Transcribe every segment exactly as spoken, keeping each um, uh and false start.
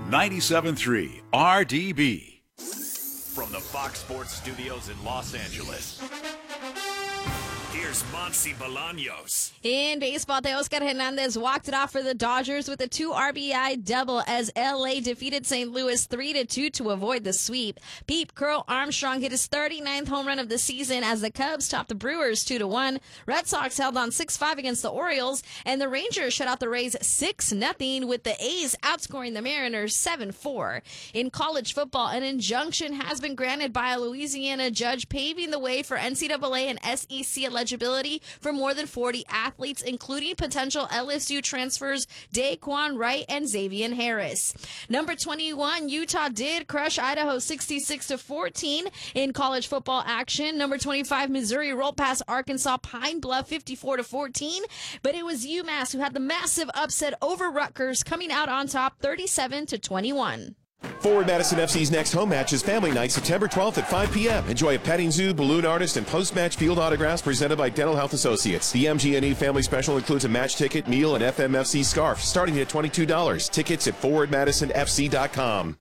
ninety-seven point three R D B. From the Fox Sports Studios in Los Angeles, here's Monty Bolaños. In baseball, Teoscar Hernandez walked it off for the Dodgers with a two R B I double as L A defeated Saint Louis three to two to avoid the sweep. Pete Crow Armstrong hit his thirty-ninth home run of the season as the Cubs topped the Brewers two to one. Red Sox held on six five against the Orioles, and the Rangers shut out the Rays six nothing, with the A's outscoring the Mariners seven four. In college football, an injunction has been granted by a Louisiana judge, paving the way for N C double A and S E C eligibility for more than forty athletes, including potential L S U transfers Daquan Wright and Xavier Harris. Number twenty-one, Utah did crush Idaho sixty-six to fourteen in college football action. Number twenty-five, Missouri rolled past Arkansas Pine Bluff fifty-four to fourteen, but it was UMass who had the massive upset over Rutgers, coming out on top thirty-seven to twenty-one. Forward Madison F C's next home match is Family Night, September twelfth at five p.m. Enjoy a petting zoo, balloon artist, and post-match field autographs presented by Dental Health Associates. The M G and E Family Special includes a match ticket, meal, and F M F C scarf, starting at twenty-two dollars. Tickets at forward madison f c dot com.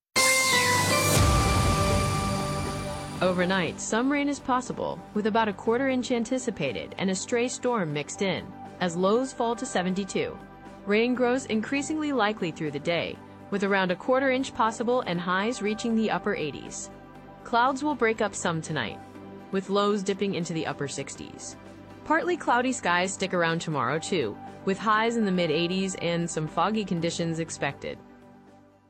Overnight, some rain is possible, with about a quarter inch anticipated and a stray storm mixed in, as lows fall to seventy-two. Rain grows increasingly likely through the day, with around a quarter inch possible and highs reaching the upper eighties. Clouds will break up some tonight, with lows dipping into the upper sixties. Partly cloudy skies stick around tomorrow too, with highs in the mid eighties and some foggy conditions expected.